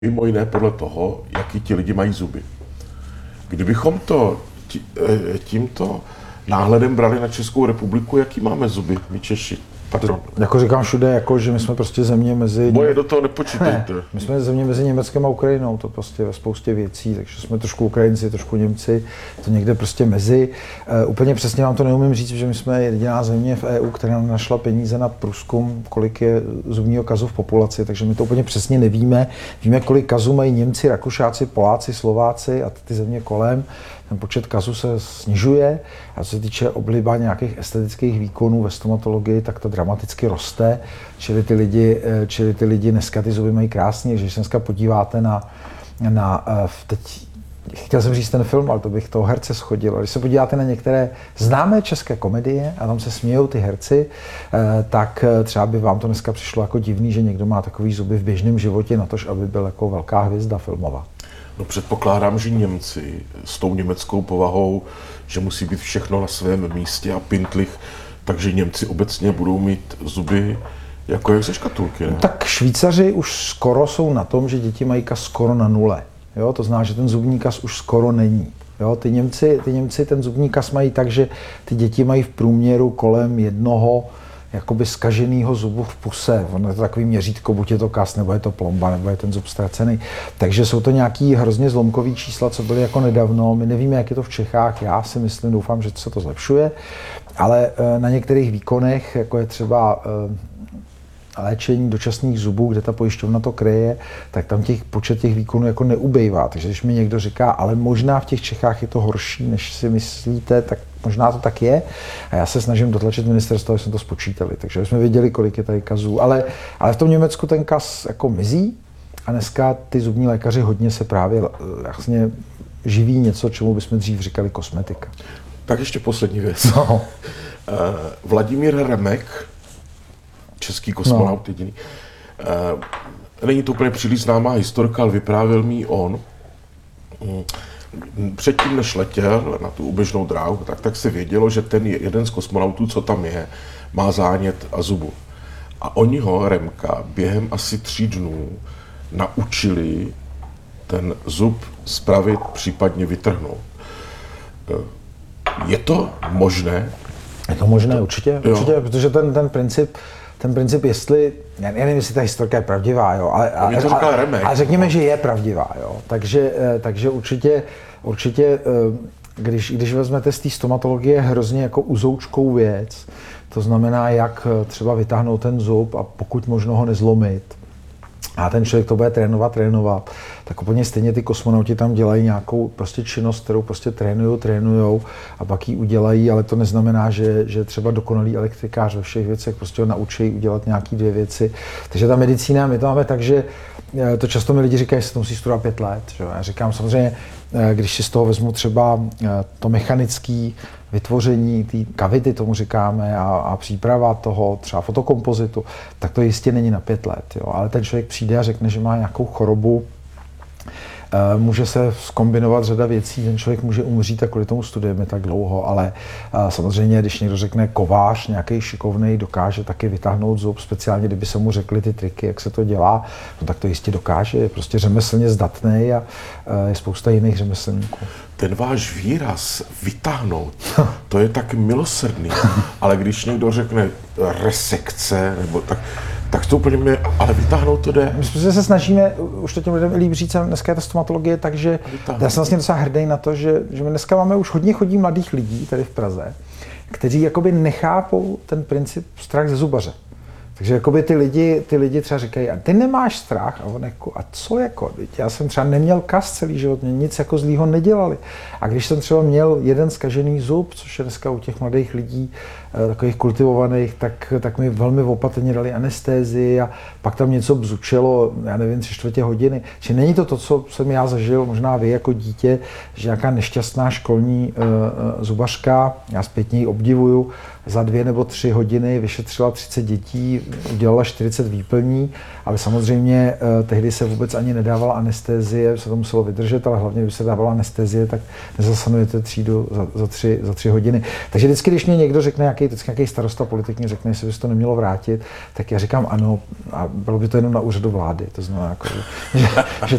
mimo jiné podle toho, jaký ti lidi mají zuby. Kdybychom tímto náhledem brali na Českou republiku, jaký máme zuby, my Češi? Pardon. Jako říkám všude, jako, že my jsme prostě země mezi... Moje do toho nepočítejte. Ne, my jsme země mezi Německem a Ukrajinou, to prostě ve spoustě věcí, takže jsme trošku Ukrajinci, trošku Němci, to někde prostě mezi. Úplně přesně vám to neumím říct, že my jsme jediná země v EU, která našla peníze na průzkum, kolik je zubního kazu v populaci, takže my to úplně přesně nevíme. Víme, kolik kazu mají Němci, Rakušáci, Poláci, Slováci a ty země kolem. Ten počet kazu se snižuje a co se týče obliba nějakých estetických výkonů ve stomatologii, tak to dramaticky roste, čili ty lidi dneska ty zuby mají krásně, že když se dneska podíváte teď chtěl jsem říct ten film, ale to bych toho herce shodil. Když se podíváte na některé známé české komedie a tam se smějou ty herci, tak třeba by vám to dneska přišlo jako divný, že někdo má takový zuby v běžném životě na to, aby byl jako velká hvězda filmová. No předpokládám, že Němci s tou německou povahou, že musí být všechno na svém místě a pintlich, takže Němci obecně budou mít zuby jako jak ze škatulky, ne? Tak Švýcaři už skoro jsou na tom, že děti mají kas skoro na nule. Jo? To znamená, že ten zubní kas už skoro není. Jo? Ty Němci ten zubní kas mají tak, že ty děti mají v průměru kolem jednoho jakoby zkaženýho zubu v puse. Ono je to takový měřítko, buď je to kas, nebo je to plomba, nebo je ten zub ztracený. Takže jsou to nějaký hrozně zlomkový čísla, co byly jako nedávno. My nevíme, jak je to v Čechách. Já si myslím, doufám, že se to zlepšuje. Ale na některých výkonech, jako je třeba léčení dočasných zubů, kde ta pojišťovna to kryje, tak tam počet těch výkonů jako neubejvá. Takže když mi někdo říká, ale možná v těch Čechách je to horší, než si myslíte, tak možná to tak je. A já se snažím dotlačit ministerstvo, aby jsme to spočítali. Takže jsme věděli, kolik je tady kazů. Ale v tom Německu ten kaz jako mizí a dneska ty zubní lékaři hodně se právě jasně živí něco, čemu bychom dřív říkali kosmetika. Tak ještě poslední věc. No. Vladimír Remek, český kosmonaut jediný. Není to úplně příliš známá historka, ale vyprávěl mi on. Předtím, než letěl na tu úběžnou dráhu, tak se vědělo, že ten jeden z kosmonautů, co tam je, má zánět a zubu. A oni ho, Remka, během asi 3 dnů naučili ten zub spravit, případně vytrhnout. Je to možné? Je to možné, určitě, protože ten princip, jestli, já nevím, jestli ta historka je pravdivá, jo, ale řekněme, že je pravdivá, jo, takže určitě když vezmete z té stomatologie hrozně jako uzoučkou věc, to znamená, jak třeba vytáhnout ten zub a pokud možno ho nezlomit, a ten člověk to bude trénovat, tak úplně stejně ty kosmonauti tam dělají nějakou prostě činnost, kterou prostě trénujou a pak ji udělají, ale to neznamená, že třeba dokonalý elektrikář ve všech věcech prostě ho naučí udělat nějaký 2 věci. Takže ta medicína, my to máme tak, že to často mi lidi říkají, že se to musí studovat 5 let. Že? Já říkám samozřejmě, když si z toho vezmu třeba to mechanické vytvoření té kavity, tomu říkáme, a příprava toho třeba fotokompozitu, tak to jistě není na 5 let. Jo? Ale ten člověk přijde a řekne, že má nějakou chorobu, může se zkombinovat řada věcí, ten člověk může umřít a kvůli tomu studujeme tak dlouho, ale samozřejmě, když někdo řekne kovář, nějaký šikovnej, dokáže taky vytáhnout zub, speciálně kdyby se mu řekli ty triky, jak se to dělá, no tak to jistě dokáže, je prostě řemeslně zdatnej a je spousta jiných řemeslníků. Ten váš výraz vytáhnout, to je tak milosrdný, ale když někdo řekne resekce, nebo tak to úplně mě, ale vytáhnout to jde. My se snažíme, už to těm lidem líp říct, dneska je ta stomatologie, takže já jsem vlastně docela hrdý na to, že my dneska máme už hodně chodí mladých lidí tady v Praze, kteří jakoby nechápou ten princip strach ze zubaře. Takže jakoby ty lidi třeba říkají, a ty nemáš strach? A on jako, a co jako? Já jsem třeba neměl kas celý život, mě nic jako zlýho nedělali. A když jsem třeba měl jeden zkažený zub, což je dneska u těch mladých lidí, takových kultivovaných, tak mi velmi opatrně dali anestézii a pak tam něco bzučelo, já nevím, 3/4 hodiny. Že není to, co jsem já zažil, možná vy jako dítě, že nějaká nešťastná školní zubařka, já zpětně ji obdivuju, za 2 nebo 3 hodiny vyšetřila 30 dětí, udělala 40 výplní, ale samozřejmě tehdy se vůbec ani nedávala anestezie, se to muselo vydržet, ale hlavně, když se dávala anestezie, tak nezasanujete třídu za 3 hodiny. Takže vždycky, když mě někdo řekne, nějaký starosta politik mě řekne, jestli by se to nemělo vrátit, tak já říkám ano, a bylo by to jenom na úřadu vlády. To znamená, jako, že